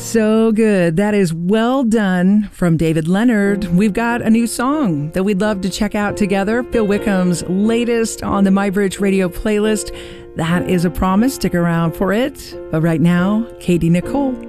So good. That is Well Done from David Leonard. We've got a new song that we'd love to check out together. Phil Wickham's latest on the MyBridge Radio playlist. That is a promise. Stick around for it. But right now, Katie Nicole.